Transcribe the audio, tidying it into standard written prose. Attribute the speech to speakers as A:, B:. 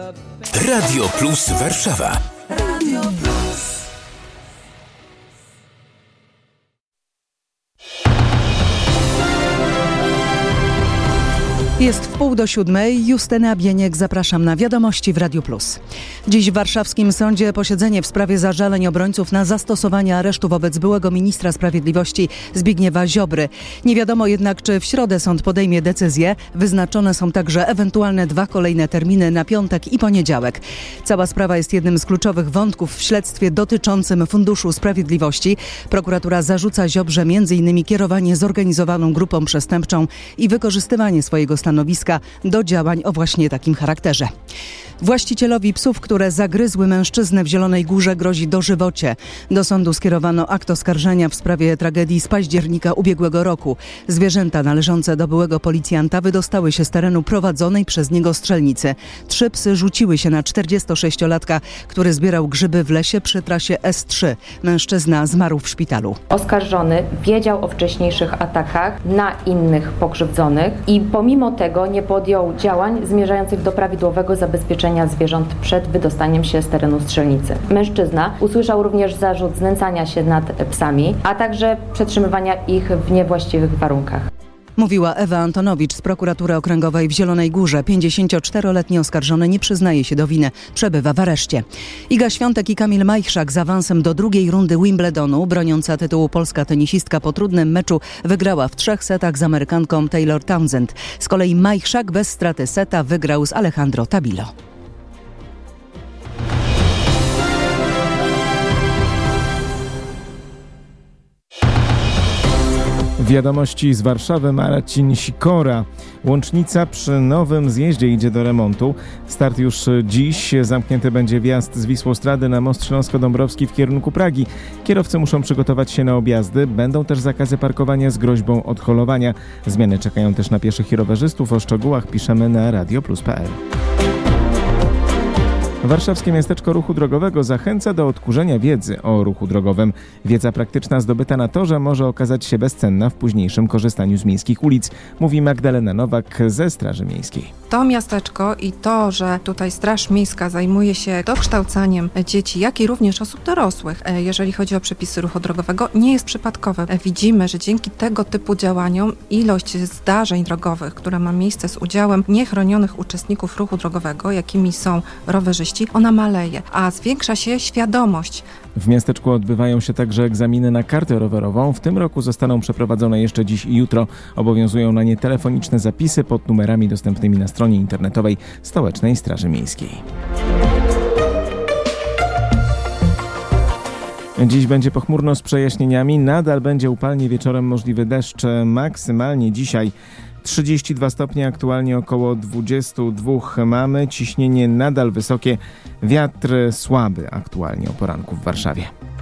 A: Radio Plus Warszawa. Radio Plus.
B: Jest 6:30. Justyna Bieniek, zapraszam na wiadomości w Radiu Plus. Dziś w warszawskim sądzie posiedzenie w sprawie zażaleń obrońców na zastosowanie aresztu wobec byłego ministra sprawiedliwości Zbigniewa Ziobry. Nie wiadomo jednak, czy w środę sąd podejmie decyzję. Wyznaczone są także ewentualne 2 kolejne terminy na piątek i poniedziałek. Cała sprawa jest jednym z kluczowych wątków w śledztwie dotyczącym Funduszu Sprawiedliwości. Prokuratura zarzuca Ziobrze m.in. kierowanie zorganizowaną grupą przestępczą i wykorzystywanie swojego stanowiska do działań o właśnie takim charakterze. Właścicielowi psów, które zagryzły mężczyznę w Zielonej Górze, grozi dożywocie. Do sądu skierowano akt oskarżenia w sprawie tragedii z października ubiegłego roku. Zwierzęta należące do byłego policjanta wydostały się z terenu prowadzonej przez niego strzelnicy. 3 psy rzuciły się na 46-latka, który zbierał grzyby w lesie przy trasie S3. Mężczyzna zmarł w szpitalu.
C: Oskarżony wiedział o wcześniejszych atakach na innych pokrzywdzonych i pomimo tego nie podjął działań zmierzających do prawidłowego zabezpieczenia zwierząt przed wydostaniem się z terenu strzelnicy. Mężczyzna usłyszał również zarzut znęcania się nad psami, a także przetrzymywania ich w niewłaściwych warunkach.
B: Mówiła Ewa Antonowicz z prokuratury okręgowej w Zielonej Górze. 54-letni oskarżony nie przyznaje się do winy. Przebywa w areszcie. Iga Świątek i Kamil Majchrzak z awansem do drugiej rundy Wimbledonu. Broniąca tytułu polska tenisistka po trudnym meczu wygrała w 3 setach z Amerykanką Taylor Townsend. Z kolei Majchrzak bez straty seta wygrał z Alejandro Tabilo.
D: Wiadomości z Warszawy, Marcin Sikora. Łącznica przy nowym zjeździe idzie do remontu. Start już dziś. Zamknięty będzie wjazd z Wisłostrady na most Śląsko-Dąbrowski w kierunku Pragi. Kierowcy muszą przygotować się na objazdy. Będą też zakazy parkowania z groźbą odholowania. Zmiany czekają też na pieszych i rowerzystów. O szczegółach piszemy na radioplus.pl. Warszawskie Miasteczko Ruchu Drogowego zachęca do odkurzenia wiedzy o ruchu drogowym. Wiedza praktyczna zdobyta na torze może okazać się bezcenna w późniejszym korzystaniu z miejskich ulic, mówi Magdalena Nowak ze Straży Miejskiej.
E: To miasteczko i to, że tutaj Straż Miejska zajmuje się dokształcaniem dzieci, jak i również osób dorosłych, jeżeli chodzi o przepisy ruchu drogowego, nie jest przypadkowe. Widzimy, że dzięki tego typu działaniom ilość zdarzeń drogowych, która ma miejsce z udziałem niechronionych uczestników ruchu drogowego, jakimi są rowerzyści, ona maleje, a zwiększa się świadomość.
D: W miasteczku odbywają się także egzaminy na kartę rowerową. W tym roku zostaną przeprowadzone jeszcze dziś i jutro. Obowiązują na nie telefoniczne zapisy pod numerami dostępnymi na stronie internetowej Stołecznej Straży Miejskiej. Dziś będzie pochmurno z przejaśnieniami. Nadal będzie upalnie, wieczorem możliwy deszcz. Maksymalnie dzisiaj 32 stopnie, aktualnie około 22 mamy. Ciśnienie nadal wysokie, wiatr słaby aktualnie o poranku w Warszawie.